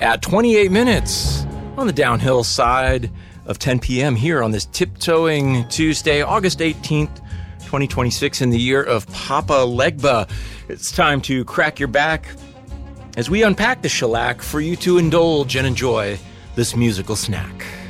at 28 minutes on the downhill side of 10 p.m. here on this Tiptoeing Tuesday, August 18th, 2026, in the year of Papa Legba. It's time to crack your back as we unpack the shellac for you to indulge and enjoy this musical snack.